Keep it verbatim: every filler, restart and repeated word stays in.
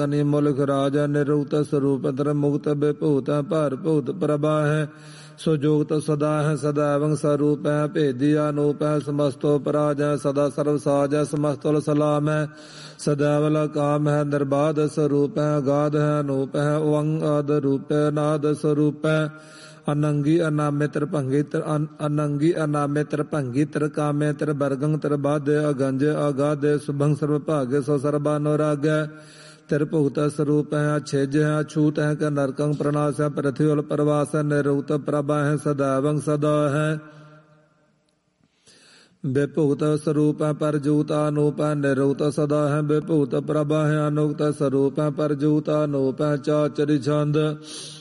मुल्क राजा निरुक्त स्वरूप त्र मुक्त विभूत भार भूत प्रभा है सुजोगत सदा है सदैवं स्वरूप है भेदी अनूप है समस्तो पराज है सदा सर्व साज है समस्तुल सलाम है सदैवल काम है निर्बाध स्वरूप है अगाध है अनूप है ओंग आद रूप है नाद स्वरूप है अनंगी अनामित्र भंगित्र अनंगी अनामित्र भंगित्र कामेत्र बरगं त्रिबाध अगंज अगाध शुभं सर्व भाग्य सो सर्वानुराग त्रिभुत स्वरूप है छिज है अछूत है क नरकं प्रणाश है पृथ्वी प्रवास है निरुक्त प्रभा है सदैवं सदा है विभूत स्वरूप है परजूत अनूप है निरुक्त सदा है विभूत प्रभा है अनुक्त स्वरूप है परजूत अनूप है चाचरि छंद